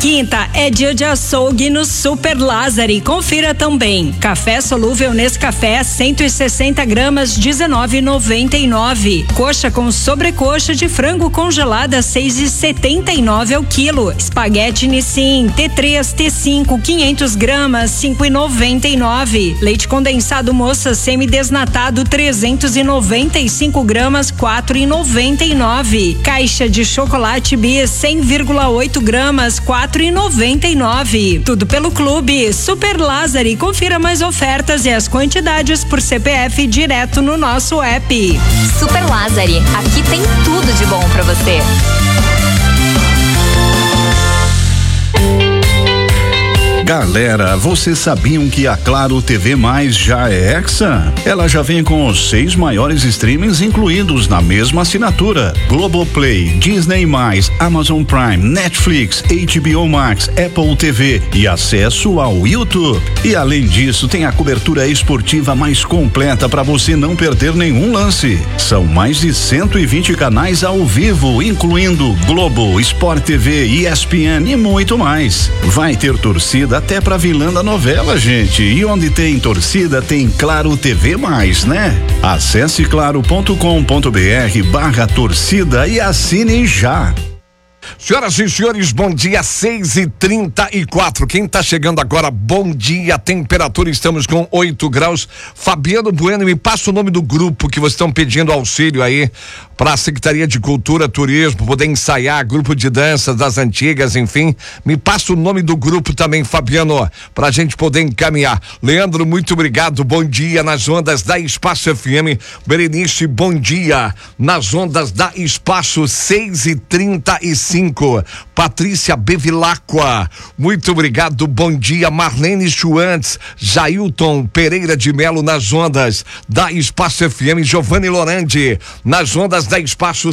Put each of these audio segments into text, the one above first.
quinta é dia de açougue no Super Lázari. Confira também. Café solúvel Nescafé 160 gramas 19,99. Coxa com sobrecoxa de frango congelada 6,79 ao quilo. Espaguete Nissin T3 T5 500 gramas 5,99. Leite condensado Moça semidesnatado 395 gramas 4,99. Caixa de chocolate Bis 100,8 gramas 4,99. Tudo pelo Clube Super Lázari. Confira mais ofertas e as quantidades por CPF direto no nosso app. Super Lázari, aqui tem tudo de bom pra você. Galera, vocês sabiam que a Claro TV Mais já é Hexa? Ela já vem com os 6 maiores streamings incluídos na mesma assinatura: Globoplay, Disney+, Amazon Prime, Netflix, HBO Max, Apple TV e acesso ao YouTube. E além disso, tem a cobertura esportiva mais completa para você não perder nenhum lance. São mais de 120 canais ao vivo, incluindo Globo, Sport TV, ESPN e muito mais. Vai ter torcida até pra vilã da novela, gente. E onde tem torcida, tem Claro TV Mais, né? Acesse claro.com.br/torcida e assine já. Senhoras e senhores, bom dia, 6h34. Quem tá chegando agora, bom dia. Temperatura, estamos com 8 graus. Fabiano Bueno, me passa o nome do grupo que vocês estão pedindo auxílio aí para a Secretaria de Cultura, Turismo, poder ensaiar, grupo de danças das antigas, enfim. Me passa o nome do grupo também, Fabiano, pra gente poder encaminhar. Leandro, muito obrigado, bom dia nas ondas da Espaço FM. Berenice, bom dia nas ondas da Espaço, 6h35. Patrícia Bevilacqua, muito obrigado, bom dia. Marlene Schwantz, Jailton Pereira de Melo nas ondas da Espaço FM. Giovanni Lorandi nas ondas da Espaço,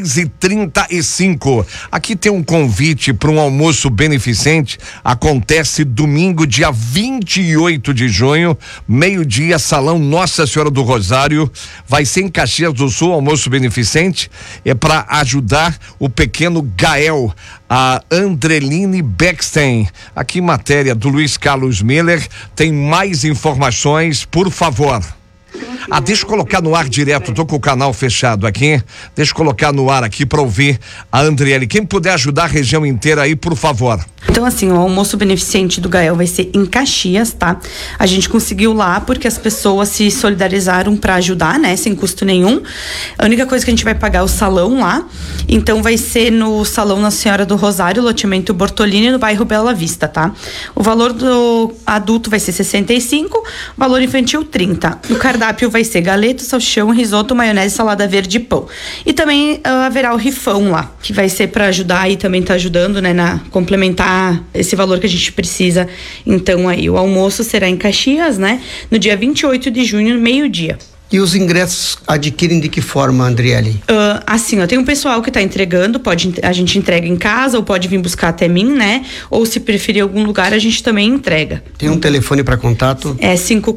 6h35. Aqui tem um convite para um almoço beneficente, acontece domingo, dia 28 de junho, meio-dia, Salão Nossa Senhora do Rosário, vai ser em Caxias do Sul, almoço beneficente, é para ajudar o pequeno Gael, a Andreline Beckstein. Aqui matéria do Luiz Carlos Miller, tem mais informações, por favor. Deixa eu colocar no ar direto, tô com o canal fechado aqui, deixa eu colocar no ar aqui para ouvir a Andriele. Quem puder ajudar a região inteira aí, por favor. Então, assim, o almoço beneficente do Gael vai ser em Caxias, tá? A gente conseguiu lá porque as pessoas se solidarizaram para ajudar, né? Sem custo nenhum. A única coisa que a gente vai pagar é o salão lá. Então, vai ser no Salão Nossa Senhora do Rosário, loteamento Bortolini, no bairro Bela Vista, tá? O valor do adulto vai ser 65, o valor infantil 30. O cardápio vai ser galeto, salchão, risoto, maionese, salada verde e pão. E também haverá o rifão lá, que vai ser para ajudar e também tá ajudando, né, na complementar esse valor que a gente precisa. Então aí, o almoço será em Caxias, né, no dia 28 de junho, meio-dia. E os ingressos adquirem de que forma, Andriele? Assim, tem um pessoal que está entregando, a gente entrega em casa ou pode vir buscar até mim, né? Ou se preferir algum lugar, a gente também entrega. Tem um telefone para contato? É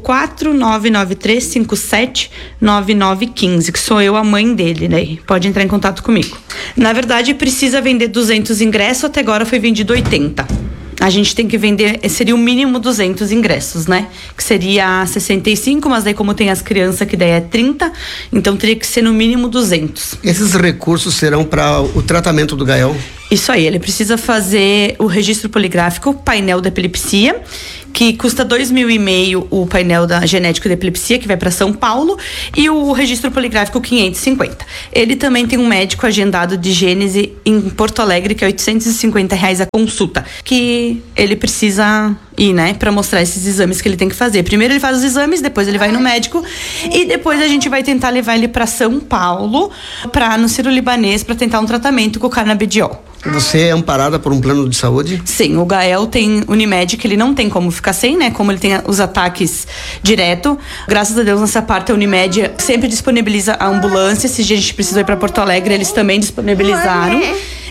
54993579915, que sou eu, a mãe dele, né? Pode entrar em contato comigo. Na verdade, precisa vender 200 ingressos, até agora foi vendido 80. A gente tem que vender, seria o mínimo 200 ingressos, né? Que seria 65, mas daí como tem as crianças que daí é 30, então teria que ser no mínimo 200. Esses recursos serão para o tratamento do Gael? Isso aí, ele precisa fazer o registro poligráfico, painel da epilepsia, que custa R$2.500 o painel da genético da epilepsia, que vai para São Paulo, e o registro poligráfico 550. Ele também tem um médico agendado de gênese em Porto Alegre, que é R$850 a consulta, que ele precisa ir, né, para mostrar esses exames que ele tem que fazer. Primeiro ele faz os exames, depois ele vai no médico e depois a gente vai tentar levar ele para São Paulo, no Sírio-Libanês, para tentar um tratamento com o canabidiol. Você é amparada por um plano de saúde? Sim, o Gael tem Unimed, que ele não tem como ficar sem, né? Como ele tem os ataques direto. Graças a Deus, nessa parte, a Unimed sempre disponibiliza a ambulância. Esse dia a gente precisou ir para Porto Alegre, eles também disponibilizaram.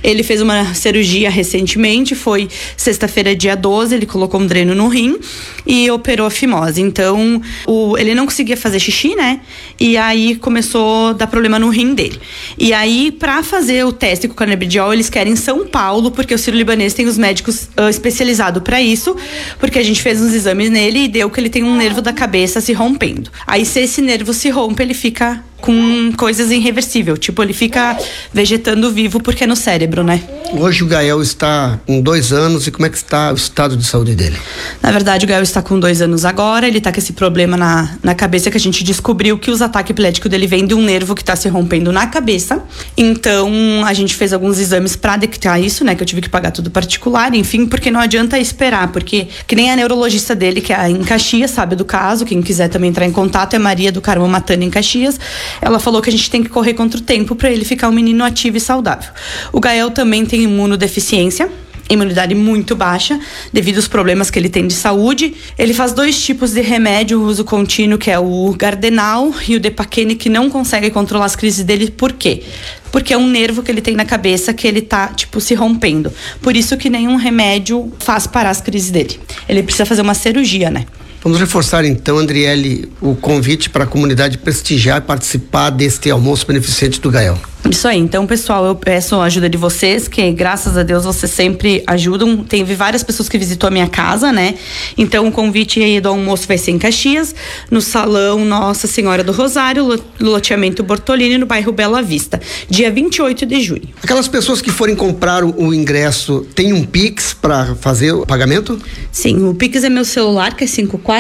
Ele fez uma cirurgia recentemente, foi sexta-feira, dia 12, ele colocou um dreno no rim e operou a fimose. Então, ele não conseguia fazer xixi, né? E aí começou a dar problema no rim dele. E aí, pra fazer o teste com o canabidiol, eles querem em São Paulo, porque o Sírio-Libanês tem os médicos especializados pra isso, porque a gente fez uns exames nele e deu que ele tem um nervo da cabeça se rompendo. Aí, se esse nervo se rompe, ele fica com coisas irreversíveis, tipo, ele fica vegetando vivo porque é no cérebro, né? Hoje o Gael está com 2 anos, e como é que está o estado de saúde dele? Na verdade, o Gael está com 2 anos agora, ele está com esse problema na cabeça, que a gente descobriu que os ataques epiléticos dele vêm de um nervo que está se rompendo na cabeça. Então, a gente fez alguns exames para detectar isso, né? Que eu tive que pagar tudo particular, enfim, porque não adianta esperar, porque que nem a neurologista dele, que é em Caxias, sabe do caso, quem quiser também entrar em contato, é Maria do Carmo Matana, em Caxias. Ela falou que a gente tem que correr contra o tempo para ele ficar um menino ativo e saudável. O Gael também tem imunodeficiência, imunidade muito baixa, devido aos problemas que ele tem de saúde. Ele faz 2 tipos de remédio, uso contínuo, que é o Gardenal e o Depaquene, que não consegue controlar as crises dele. Por quê? Porque é um nervo que ele tem na cabeça que ele tá, tipo, se rompendo. Por isso que nenhum remédio faz parar as crises dele. Ele precisa fazer uma cirurgia, né? Vamos reforçar então, Andriele, o convite para a comunidade prestigiar e participar deste almoço beneficente do Gael. Isso aí, então pessoal, eu peço a ajuda de vocês, que graças a Deus vocês sempre ajudam. Teve várias pessoas que visitou a minha casa, né? Então o convite aí do almoço vai ser em Caxias, no Salão Nossa Senhora do Rosário, loteamento Bortolini, no bairro Bela Vista, dia 28 de junho. Aquelas pessoas que forem comprar o ingresso, tem um Pix para fazer o pagamento? Sim, o Pix é meu celular, que é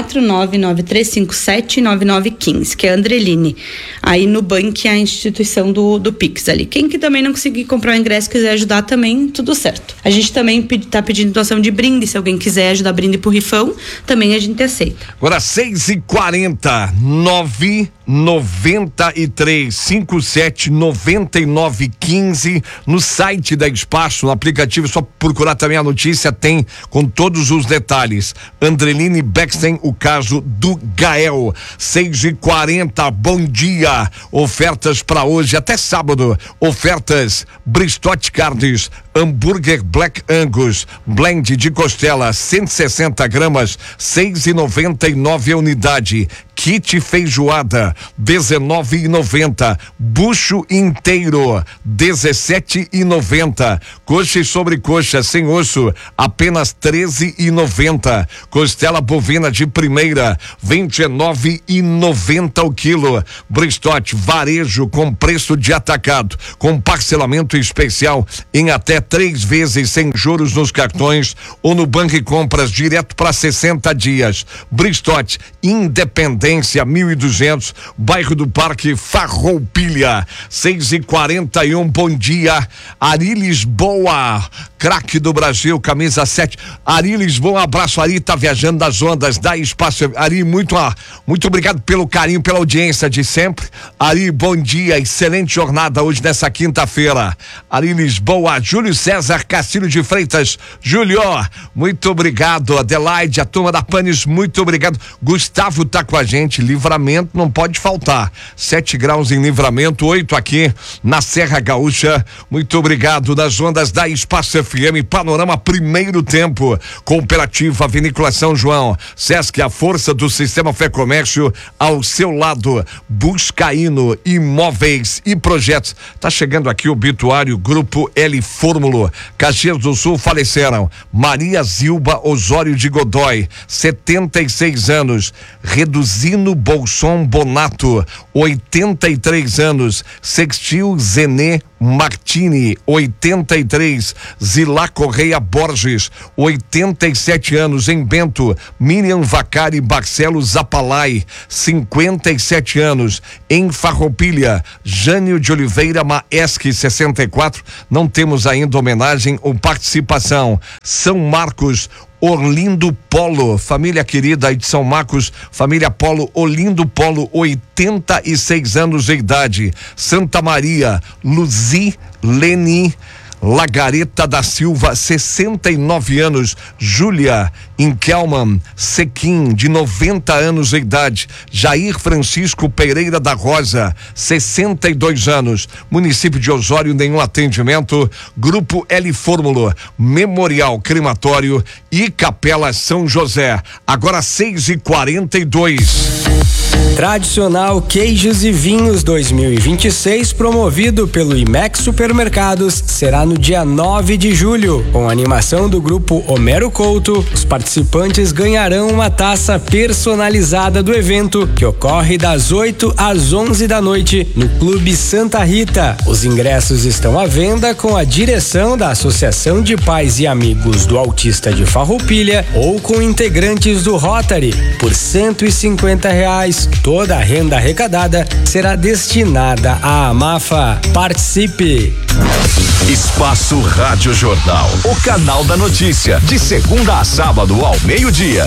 54993579915, que é Andreline. Aí no banco é a instituição do Pix ali. Quem que também não conseguir comprar o ingresso, quiser ajudar também, tudo certo. A gente também tá pedindo doação de brinde, se alguém quiser ajudar brinde pro rifão, também a gente aceita. Agora 6h40, 993579915 no site da Espaço, no aplicativo, só procurar também a notícia, tem com todos os detalhes. Andreline Bechstein, o caso do Gael. 6h40, bom dia. Ofertas para hoje até sábado. Ofertas Bristote Carnes, hambúrguer Black Angus, blend de costela 160 gramas, 6,99 a unidade. Kit feijoada, 19,90. Bucho inteiro, 17,90. Coxa e sobrecoxa sem osso, apenas 13,90. Costela bovina de primeira, 29,90 o quilo. Bristote varejo com preço de atacado, com parcelamento especial em até 3 vezes sem juros nos cartões ou no Banco e Compras direto para 60 dias. Bristote, Independência 1200, bairro do Parque, Farroupilha. 6h41, bom dia. Ari Lisboa, craque do Brasil, camisa 7. Ari Lisboa, abraço. Ari tá viajando das ondas, dá espaço. Ari, muito obrigado pelo carinho, pela audiência de sempre. Ari, bom dia, excelente jornada hoje nessa quinta-feira. Ari Lisboa, Júlio César Castilho de Freitas. Júlio, muito obrigado. Adelaide, a turma da Panis, muito obrigado. Gustavo tá com a gente. Livramento não pode faltar. 7 graus em Livramento, 8 aqui na Serra Gaúcha. Muito obrigado. Das ondas da Espaço FM, Panorama Primeiro Tempo, Cooperativa Vinícola São João, Sesc, a força do Sistema Fé Comércio ao seu lado. Buscaíno, imóveis e projetos. Tá chegando aqui o obituário Grupo L Fórmulo. Caxias do Sul faleceram Maria Zilba Osório de Godoy, 76 anos. Reduzino Bolson Bonato, 83 anos. Sextil Zenê Martini, 83. Zilá Correia Borges, 87 anos. Em Bento, Miriam Vacari Barcelo Zapalai, 57 anos. Em Farroupilha, Jânio de Oliveira Maesque, 64. Não temos ainda homenagem ou participação. São Marcos, Orlindo Polo, família querida aí de São Marcos, família Polo, Orlindo Polo, 86 anos de idade. Santa Maria, Luzi Leni Lagareta da Silva, 69 anos. Júlia Inkelman Sequim, de 90 anos de idade. Jair Francisco Pereira da Rosa, 62 anos. Município de Osório, nenhum atendimento. Grupo L Fórmula, Memorial Crematório e Capela São José. Agora 6h42. Tradicional Queijos e Vinhos 2026, promovido pelo IMEX Supermercados, será no dia 9 de julho. Com a animação do grupo Homero Couto, os participantes ganharão uma taça personalizada do evento, que ocorre das 8 às 11 da noite no Clube Santa Rita. Os ingressos estão à venda com a direção da Associação de Pais e Amigos do Autista de Farroupilha ou com integrantes do Rotary por R$150. Toda a renda arrecadada será destinada à AMAFA. Participe! Espaço Rádio Jornal, o canal da notícia, de segunda a sábado ao meio-dia.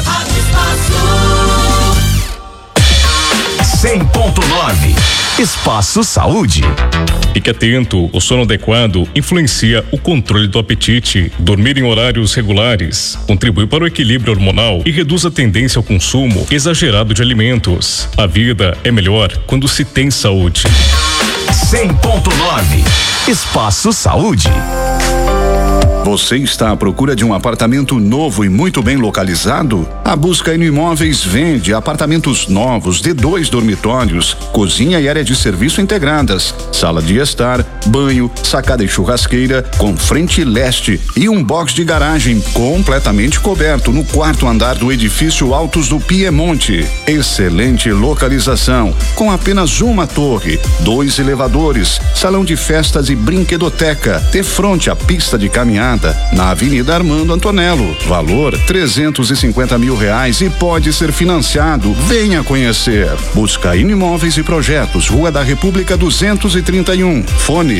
100.9 Espaço Saúde. Fique atento, o sono adequado influencia o controle do apetite. Dormir em horários regulares contribui para o equilíbrio hormonal e reduz a tendência ao consumo exagerado de alimentos. A vida é melhor quando se tem saúde. 100.9 Espaço Saúde. Você está à procura de um apartamento novo e muito bem localizado? A Buscaíno Imóveis vende apartamentos novos de 2 dormitórios, cozinha e área de serviço integradas, sala de estar, banho, sacada e churrasqueira com frente leste e um box de garagem completamente coberto no 4º andar do edifício Altos do Piemonte. Excelente localização, com apenas uma torre, 2 elevadores, salão de festas e brinquedoteca, de frente à pista de caminhada na Avenida Armando Antonello. Valor R$350 mil e pode ser financiado. Venha conhecer. Buscaíno Imóveis e Projetos, Rua da República 231. Fone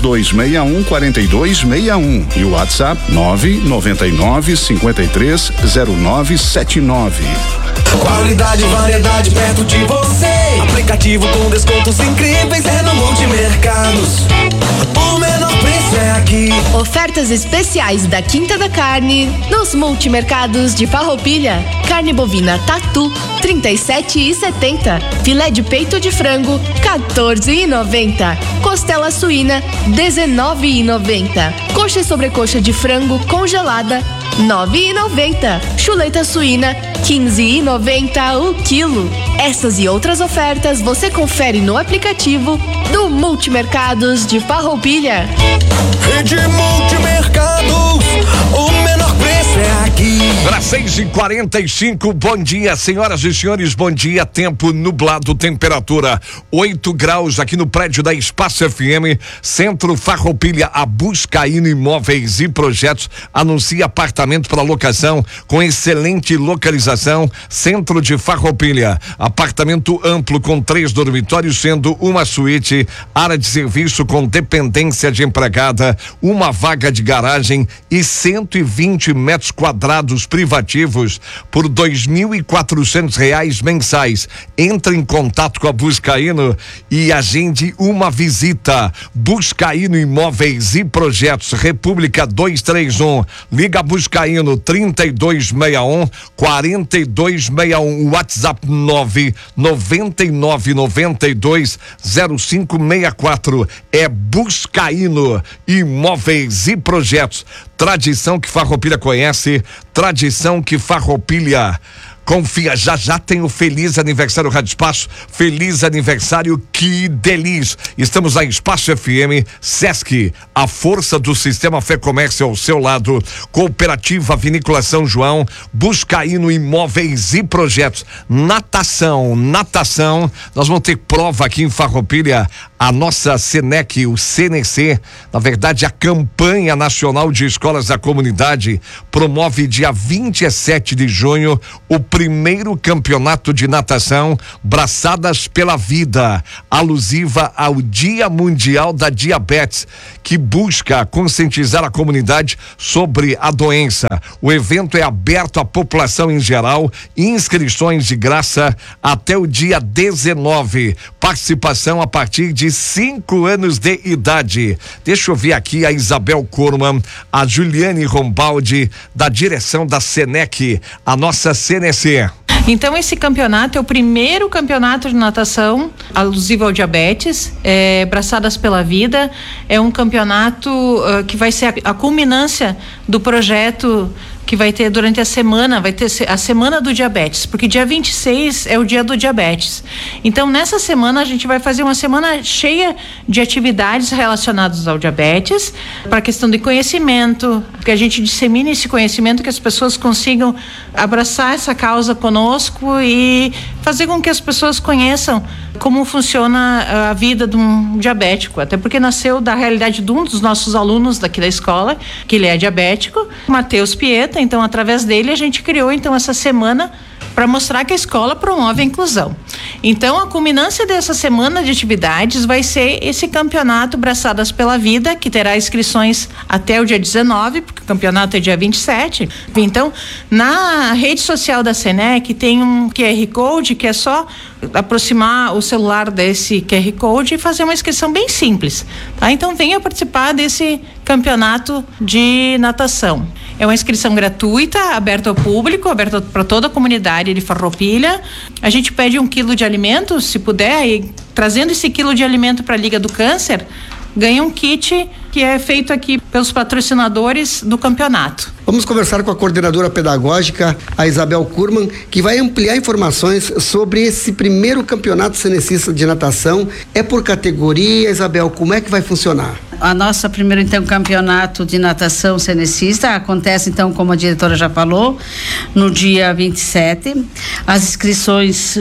3261-4261 e o WhatsApp 999-530979. Qualidade e variedade perto de você. Aplicativo com descontos incríveis é no Multimercados. O menor preço é aqui. Ofertas especiais da Quinta da Carne nos Multimercados de Farroupilha. Carne bovina Tatu, R$37,70. Filé de peito de frango, R$14,90. Costela suína, R$19,90. Coxa e sobrecoxa de frango congelada, R$9,90. Chuleta suína, R$15,90 o quilo. Essas e outras ofertas você confere no aplicativo do Multimercados de Farroupilha. Rede Multimercados, o menor preço é aqui. Para 6h45, bom dia, senhoras e senhores, bom dia. Tempo nublado, temperatura 8 graus aqui no prédio da Espaço FM, Centro Farroupilha. A Buscaíno Imóveis e Projetos anuncia apartamento para locação com excelente localização, centro de Farroupilha. Apartamento amplo com 3 dormitórios, sendo uma suíte, área de serviço com dependência de empregada, uma vaga de garagem e 120 metros quadrados privativos por R$2.400 mensais. Entre em contato com a Buscaíno e agende uma visita. Buscaíno Imóveis e Projetos, República 231. Liga a Buscaíno 3261-4261. WhatsApp 999920564. É Buscaíno Imóveis e Projetos. Tradição que Farroupilha conhece, tradição que Farroupilha confia. Já tem o Feliz Aniversário Rádio Espaço. Feliz aniversário, que delícia. Estamos na Espaço FM, Sesc, a força do sistema Fé Comércio ao seu lado. Cooperativa Vinícola São João, Buscaíno Imóveis e Projetos. Natação. Nós vamos ter prova aqui em Farroupilha. A nossa Senec, o CNC, na verdade a Campanha Nacional de Escolas da Comunidade, promove dia 27 de junho o primeiro campeonato de natação Braçadas pela Vida, alusiva ao Dia Mundial da Diabetes, que busca conscientizar a comunidade sobre a doença. O evento é aberto à população em geral, inscrições de graça até o dia 19. participação a partir de 5 anos de idade. Deixa eu ver aqui a Isabel Kurman, a Juliane Rombaldi, da direção da SENEC, a nossa CNC. Então esse campeonato é o primeiro campeonato de natação alusivo ao diabetes, Braçadas pela Vida. É um campeonato que vai ser a culminância do projeto que vai ter durante a semana, vai ter a semana do diabetes, porque dia 26 é o dia do diabetes. Então nessa semana a gente vai fazer uma semana cheia de atividades relacionadas ao diabetes, para a questão de conhecimento, que a gente dissemine esse conhecimento, que as pessoas consigam abraçar essa causa conosco e fazer com que as pessoas conheçam como funciona a vida de um diabético, até porque nasceu da realidade de um dos nossos alunos daqui da escola, que ele é diabético, Matheus Pieta. Então através dele a gente criou então essa semana para mostrar que a escola promove a inclusão. Então a culminância dessa semana de atividades vai ser esse campeonato Braçadas pela Vida, que terá inscrições até o dia 19, porque o campeonato é dia 27. Então na rede social da SENEC tem um QR Code que é só aproximar o celular desse QR Code e fazer uma inscrição bem simples, tá? Então venha participar desse campeonato de natação. É uma inscrição gratuita, aberta ao público, aberta para toda a comunidade de Farroupilha. A gente pede 1 quilo de alimento, se puder, e trazendo esse quilo de alimento para a Liga do Câncer, ganha um kit que é feito aqui pelos patrocinadores do campeonato. Vamos conversar com a coordenadora pedagógica, a Isabel Kurman, que vai ampliar informações sobre esse primeiro campeonato senecista de natação. É por categoria, Isabel, como é que vai funcionar? A nossa primeiro, então, campeonato de natação senecista acontece, então, como a diretora já falou, no dia 27. As inscrições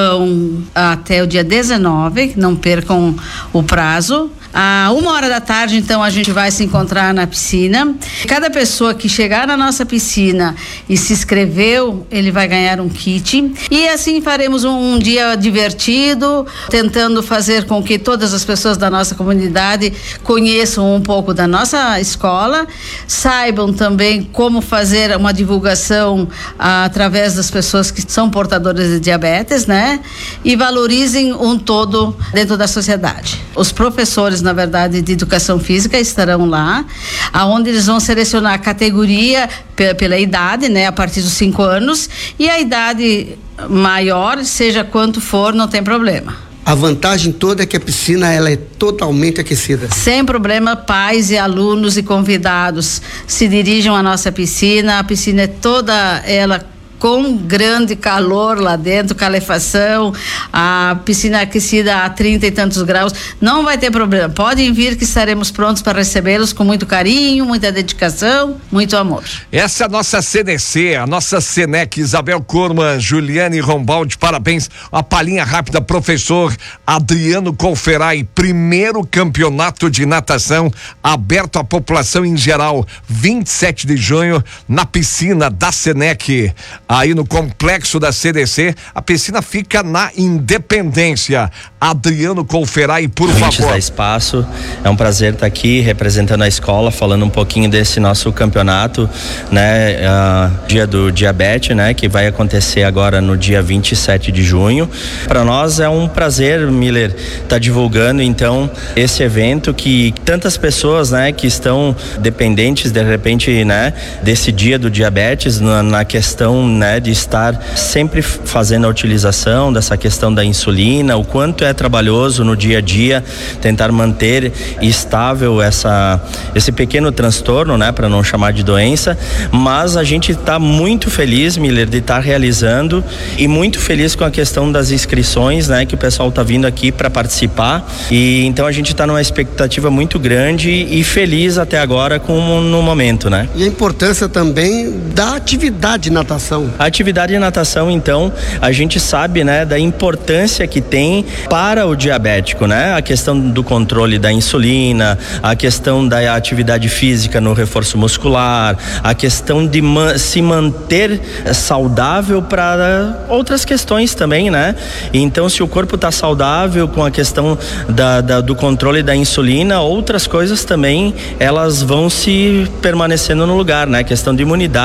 vão até o dia 19, não percam o prazo. À 1h da tarde, então, a gente vai se encontrar na piscina. Cada pessoa que chegar na nossa piscina e se inscreveu, ele vai ganhar um kit. E assim faremos um dia divertido, tentando fazer com que todas as pessoas da nossa comunidade conheçam um pouco da nossa escola, saibam também como fazer uma divulgação através das pessoas que são portadoras de diabetes, né? E valorizem um todo dentro da sociedade. Os professores, na verdade, de educação física estarão lá, aonde eles vão selecionar a categoria pela idade, né, a partir dos 5 anos, e a idade maior, seja quanto for, não tem problema. A vantagem toda é que a piscina ela é totalmente aquecida. Sem problema, pais e alunos e convidados se dirijam à nossa piscina. A piscina é toda ela com grande calor lá dentro, calefação, a piscina aquecida a 30 e tantos graus, não vai ter problema, podem vir que estaremos prontos para recebê-los com muito carinho, muita dedicação, muito amor. Essa é a nossa CNC, a nossa SENEC, Isabel Kurman, Juliane Rombaldi, parabéns. Uma palhinha rápida, professor Adriano Colferai, primeiro campeonato de natação aberto à população em geral, 27 de junho, na piscina da SENEC. Aí no complexo da CDC, a piscina fica na Independência. Adriano Colferai, por favor. Da Espaço, é um prazer estar aqui representando a escola, falando um pouquinho desse nosso campeonato, né, dia do diabetes, né, que vai acontecer agora no dia 27 de junho. Para nós é um prazer, Miller, estar divulgando então esse evento que tantas pessoas, né, que estão dependentes de repente, né, desse dia do diabetes, na questão, né, de estar sempre fazendo a utilização dessa questão da insulina, o quanto é trabalhoso no dia a dia tentar manter estável esse pequeno transtorno, né, para não chamar de doença, mas a gente está muito feliz, Miller, de estar realizando e muito feliz com a questão das inscrições, né, que o pessoal está vindo aqui para participar, e então a gente está numa expectativa muito grande e feliz até agora no momento, né? E a importância também da atividade de natação. A atividade de natação, então, a gente sabe, né, da importância que tem para o diabético, né? A questão do controle da insulina, a questão da atividade física no reforço muscular, a questão de se manter saudável para outras questões também, né? Então, se o corpo está saudável com a questão do controle da insulina, outras coisas também, elas vão se permanecendo no lugar, né? A questão de imunidade.